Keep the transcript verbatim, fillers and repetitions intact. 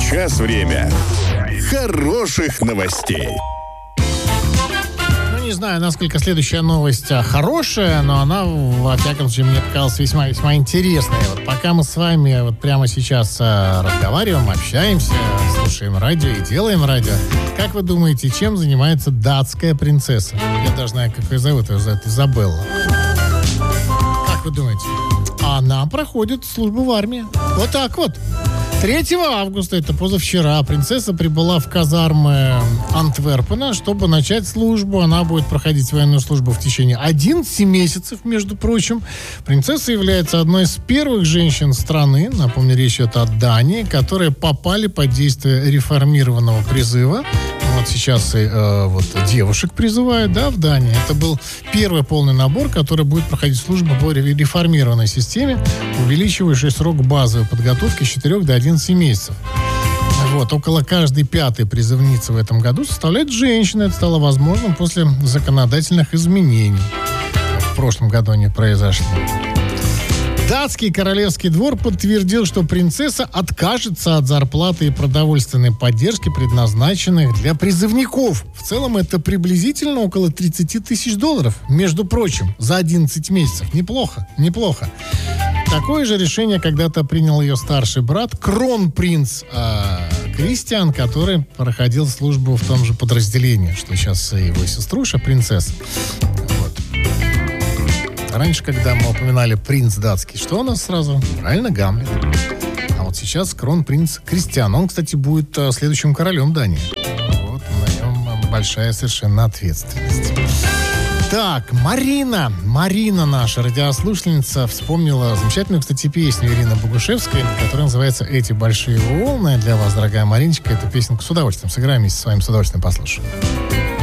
Сейчас время хороших новостей. Не знаю, насколько следующая новость хорошая, но она, во всяком случае, мне показалась весьма-весьма интересной. Вот пока мы с вами вот прямо сейчас разговариваем, общаемся, слушаем радио и делаем радио, как вы думаете, чем занимается датская принцесса? Я даже знаю, как ее зовут. Ее зовут Изабелла. Как вы думаете? Она проходит службу в армии. Вот так вот. третьего августа, это позавчера, принцесса прибыла в казармы Антверпена, чтобы начать службу. Она будет проходить военную службу в течение одиннадцати месяцев, между прочим. Принцесса является одной из первых женщин страны, напомню, речь идет о Дании, которые попали под действие реформированного призыва. Вот сейчас и э, вот девушек призывают, да, в Дании. Это был первый полный набор, который будет проходить службу по реформированной системе, увеличивающей срок базовой подготовки с четырёх до одиннадцати месяцев. Вот, около каждой пятой призывницы в этом году составляет женщина. Это стало возможным после законодательных изменений. В прошлом году они произошли. Датский королевский двор подтвердил, что принцесса откажется от зарплаты и продовольственной поддержки, предназначенных для призывников. В целом это приблизительно около тридцать тысяч долларов, между прочим, за одиннадцать месяцев. Неплохо, неплохо. Такое же решение когда-то принял ее старший брат, кронпринц э, Кристиан, который проходил службу в том же подразделении, что сейчас его сеструша, принцесса. Раньше, когда мы упоминали принц датский, что у нас сразу? Правильно, Гамлет. А вот сейчас кронпринц Кристиан. Он, кстати, будет uh, следующим королем Дании. Вот на нем большая совершенно ответственность. Так, Марина. Марина, наша радиослушательница, вспомнила замечательную, кстати, песню Ирины Богушевской, которая называется «Эти большие волны». Для вас, дорогая Мариночка, эту песенку с удовольствием сыграем вместе с вами, с удовольствием послушаем.